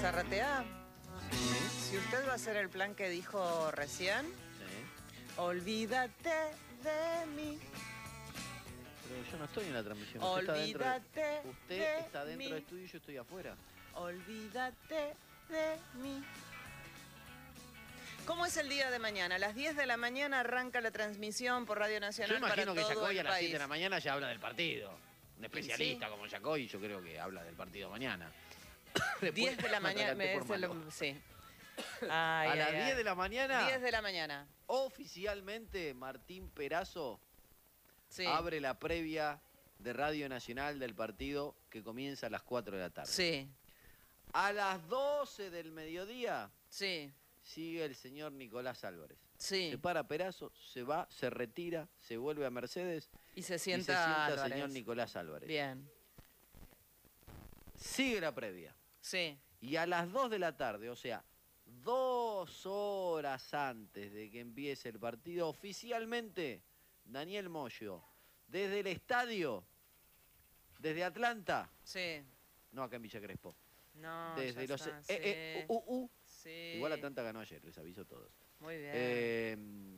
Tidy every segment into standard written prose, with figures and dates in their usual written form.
Zarratea, Sí, si usted va a hacer el plan que dijo recién, sí. olvídate de mí. Pero yo no estoy en la transmisión. Usted Olvídate está de dentro mí. del estudio y yo estoy afuera. Olvídate de mí. ¿Cómo es el día de mañana? A las 10 de la mañana arranca la transmisión por Radio Nacional Yo imagino para que todo Yacoy el a las 7 país. de la mañana ya habla del partido. Un especialista sí. como Yacoy, yo creo que habla del partido mañana. 10 de la me mañana, atraganté por malo. sí. Ay, A las ay, 10 de ay. la mañana, 10 de la mañana. oficialmente Martín Perazo Sí. abre la previa de Radio Nacional del partido que comienza a las 4 de la tarde. Sí, A las 12 del mediodía sí, sigue el señor Nicolás Álvarez. sí. Se para Perazo, se va, se retira, se vuelve a Mercedes Y se y se sienta sienta el Álvarez. señor Nicolás Álvarez. Bien. Sigue la previa. Sí, Y a las 2 de la tarde, o sea, 2 horas antes de que empiece el partido, oficialmente, Daniel Moyo, desde el estadio, desde Atlanta, sí. no acá en Villa Crespo, No, desde ya los está, sí. Sí. igual Atlanta ganó ayer, les aviso a todos. Muy bien.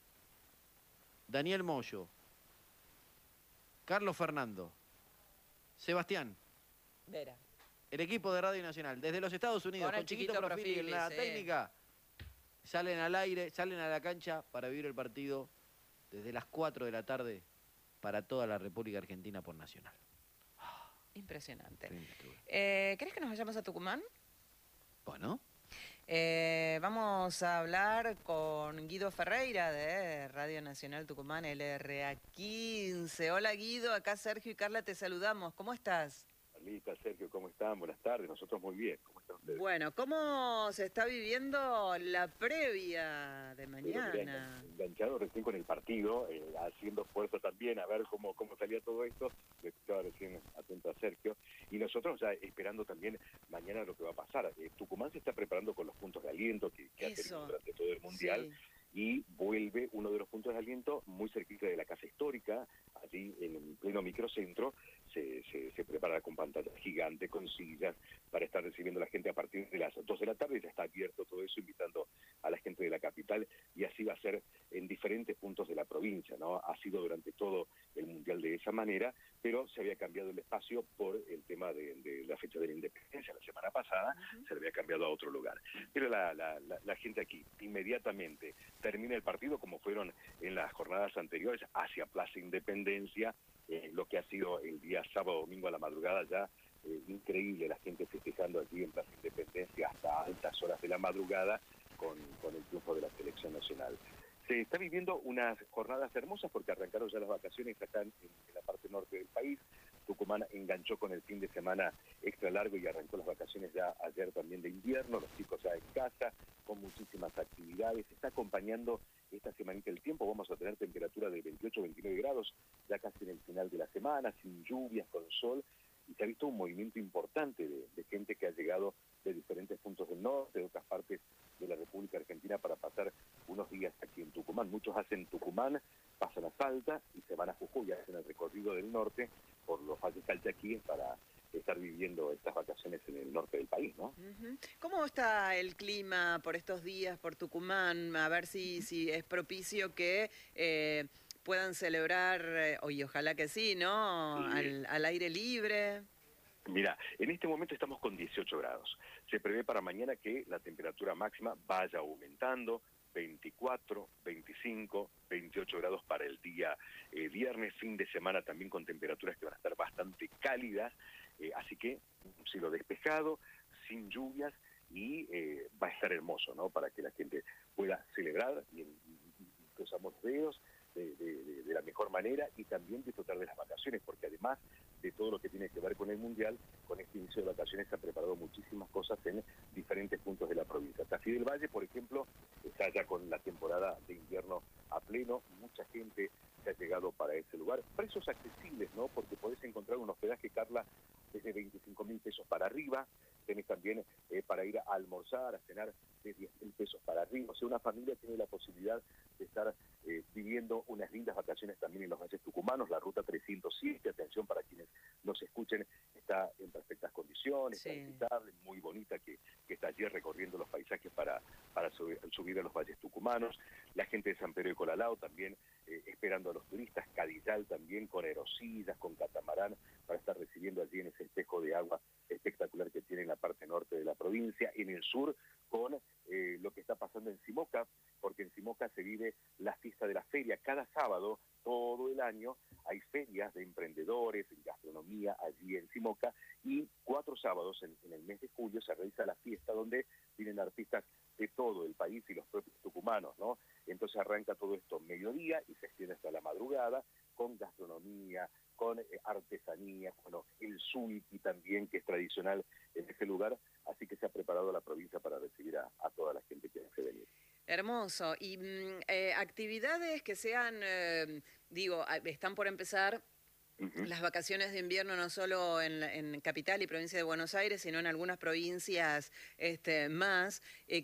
Daniel Moyo, Carlos Fernando, Sebastián, Vera. el equipo de Radio Nacional, desde los Estados Unidos, Con el con Chiquito Chiquito Profili en la Profili, sí. técnica, salen al aire, salen a la cancha para vivir el partido desde las 4 de la tarde para toda la República Argentina por Nacional. Impresionante. Tremendo estuvo. ¿Querés que nos vayamos a Tucumán? Bueno, Vamos a hablar con Guido Ferreira de Radio Nacional Tucumán, LRA15. Hola Guido, acá Sergio y Carla te saludamos. ¿Cómo estás? Carlita, Sergio, ¿cómo están? Buenas tardes, nosotros muy bien. ¿Cómo están ustedes? Bueno, ¿cómo se está viviendo la previa de Pero mirá, mañana? enganchado recién con el partido, haciendo esfuerzo también a ver cómo salía todo esto. Le estaba recién atento a Sergio. Y nosotros ya esperando también mañana lo que va a pasar. Tucumán se está preparando con los puntos de aliento que ha Eso. tenido durante todo el Mundial. Sí. Y vuelve uno de los puntos de aliento muy cerquita de la Casa Histórica, allí en el pleno microcentro. Se prepara con pantalla gigante, con sillas, para estar recibiendo a la gente a partir de las 2 de la tarde. Ya está abierto todo eso, invitando a la gente de la capital, y así va a ser en diferentes puntos de la provincia, ¿no? Ha sido durante todo el Mundial de esa manera, pero se había cambiado el espacio por el tema de la fecha de la independencia. La semana pasada se le había cambiado a otro lugar. Pero la gente aquí inmediatamente termina el partido, como fueron en las jornadas anteriores, hacia Plaza Independencia, lo que ha sido el día sábado, domingo a la madrugada ya, increíble, la gente festejando allí en Plaza Independencia hasta altas horas de la madrugada con el triunfo de la selección nacional. Se está viviendo unas jornadas hermosas porque arrancaron ya las vacaciones acá en la parte norte del país. Tucumán enganchó con el fin de semana extra largo y arrancó las vacaciones ya ayer también de invierno, los chicos ya en casa, con muchísimas actividades. Se está acompañando esta semanita el tiempo, vamos a tener temperatura de 28 29 grados, ya casi en el final de la semana, sin lluvias, con sol, y se ha visto un movimiento importante de gente que ha llegado de diferentes puntos del norte, de otras partes de la República Argentina, para pasar unos días aquí en Tucumán. Muchos hacen Tucumán, pasan a Salta y se van a Jujuy, hacen el recorrido del norte por los valles calchaquíes para estar viviendo estas vacaciones en el norte del país, ¿no? ¿Cómo está el clima por estos días por Tucumán? A ver si es propicio que puedan celebrar, y ojalá que sí, ¿no? Sí. Al aire libre. Mira, en este momento estamos con 18 grados. Se prevé para mañana que la temperatura máxima vaya aumentando, 24, 25, 28 grados para el día viernes, fin de semana también con temperaturas que van a estar bastante cálidas, así que un cielo despejado, sin lluvias, y va a estar hermoso, ¿no? Para que la gente pueda celebrar y cruzamos los dedos de la mejor manera, y también disfrutar de las vacaciones, porque además de todo lo que tiene que ver con el Mundial, con este inicio de vacaciones se han preparado muchísimas cosas en diferentes puntos de la provincia. Tafí del Valle, por ejemplo, está ya con la temporada de invierno a pleno, mucha gente se ha llegado para ese lugar. Precios accesibles, ¿no? Porque podés encontrar un hospedaje, Carla, desde 25.000 pesos para arriba, tenés también para ir a almorzar, a cenar de 10.000 pesos para arriba. O sea, una familia tiene la posibilidad de estar viviendo unas lindas vacaciones también en los valles tucumanos. La ruta 307, atención para quienes nos escuchen, está en perfectas condiciones, Sí. está visitable, muy bonita, que está allí recorriendo los paisajes para subir a los valles tucumanos. La gente de San Pedro de Colalao también esperando a los turistas. Cadillal también con aerosillas, con catamarán, para estar recibiendo allí en ese espejo de agua espectacular que tiene en la parte norte de la provincia. En el sur, con lo que está pasando en Simoca, porque en Simoca se vive la fiesta de la feria. Cada sábado, todo el año, hay ferias de emprendedores, en gastronomía allí en Simoca, y 4 sábados en el mes de julio se realiza la fiesta donde vienen artistas de todo el país y los propios tucumanos, ¿no? Entonces arranca todo esto mediodía y se extiende hasta la madrugada con gastronomía, con artesanía, bueno, el suiki también, que es tradicional en ese lugar, así que se ha preparado la provincia para recibir a toda la gente que desee venir. Hermoso. Y actividades que sean, están por empezar las vacaciones de invierno no solo en Capital y provincia de Buenos Aires, sino en algunas provincias más.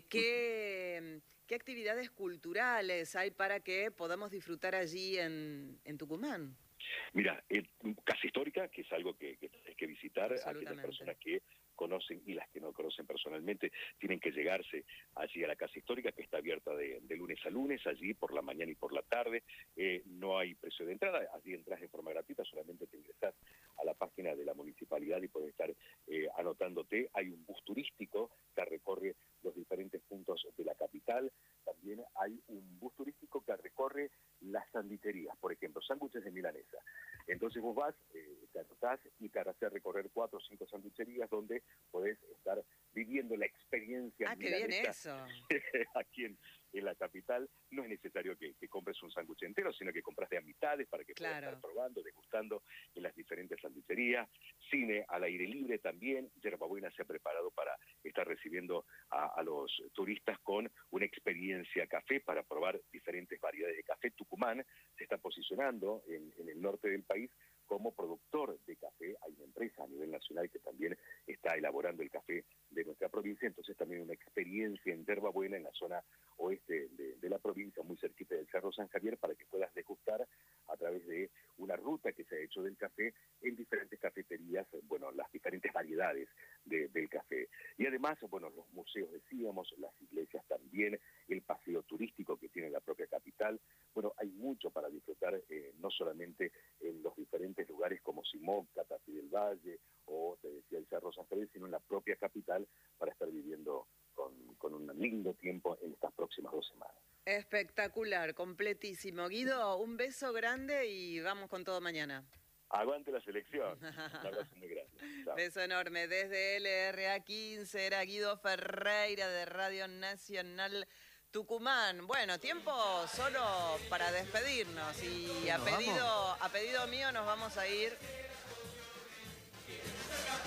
¿Qué actividades culturales hay para que podamos disfrutar allí en Tucumán? Mira, Casa Histórica, que es algo que hay que visitar, aquellas personas que conocen y las que no conocen personalmente, tienen que llegarse allí a la Casa Histórica, que está abierta de lunes a lunes, allí por la mañana y por la tarde. No hay precio de entrada, allí entras de forma gratuita, solamente te ingresas a la página de la municipalidad y puedes estar anotándote. Hay un bus turístico que recorre los diferentes puntos de la capital. También hay un bus turístico que recorre las sandicherías, por ejemplo, sándwiches de milanesa. Entonces vos vas, te anotás y te harás recorrer 4 o 5 sanduicherías donde podés estar viviendo la experiencia milanesa. ¡Qué bien eso! Aquí en la capital. No es necesario que compres un sándwich entero, sino que compras de a mitades para que puedas estar probando, degustando en las diferentes sanduicherías. Cine al aire libre también. Yerbabuena se ha preparado para estar recibiendo a los turistas con una experiencia café para probar diferentes variedades de café. Tucumán se está posicionando en el norte del país como productor de café. Hay una empresa a nivel nacional que también está elaborando el café de nuestra provincia, entonces también una experiencia en Yerbabuena, en la zona oeste de la provincia, muy cerquita del Cerro San Javier, para que puedas degustar a través de una ruta que se ha hecho del café en diferentes cafeterías, bueno, las diferentes variedades del café. Y además, bueno, los museos decíamos, las iglesias también, el paseo turístico que tiene la propia capital. Bueno, hay mucho para disfrutar, no solamente en los diferentes lugares como Simoca, Tafí del Valle o, te decía, el Cerro San Javier, sino en la propia capital para estar viviendo con un lindo tiempo en estas próximas 2 semanas. Espectacular, completísimo. Guido, un beso grande y vamos con todo mañana. Aguante la selección. Un abrazo muy grande. Chao. Beso enorme. Desde LRA 15 era Guido Ferreira de Radio Nacional Tucumán. Bueno, tiempo solo para despedirnos y a pedido mío nos vamos a ir